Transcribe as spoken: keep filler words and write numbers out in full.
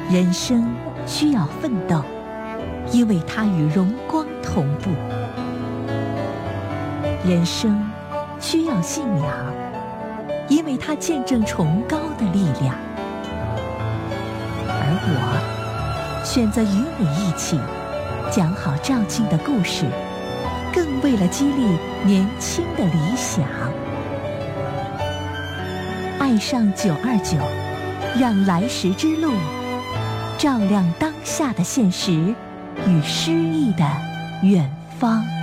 人生需要奋斗，因为它与荣光同步；人生需要信仰，因为它见证崇高的力量。而我选择与你一起讲好赵静的故事，更为了激励年轻的理想。爱上九二九，让来时之路照亮当下的现实与诗意的远方。